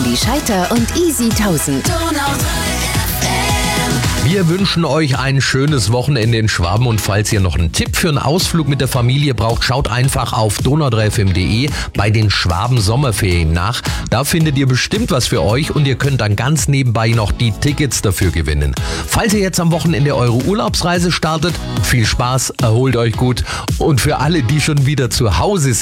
Heidi Scheiter und Easy 1000. Wir wünschen euch ein schönes Wochenende in Schwaben und falls ihr noch einen Tipp für einen Ausflug mit der Familie braucht, schaut einfach auf donau3fm.de bei den Schwaben Sommerferien nach. Da findet ihr bestimmt was für euch und ihr könnt dann ganz nebenbei noch die Tickets dafür gewinnen. Falls ihr jetzt am Wochenende eure Urlaubsreise startet, viel Spaß, erholt euch gut und für alle, die schon wieder zu Hause sind,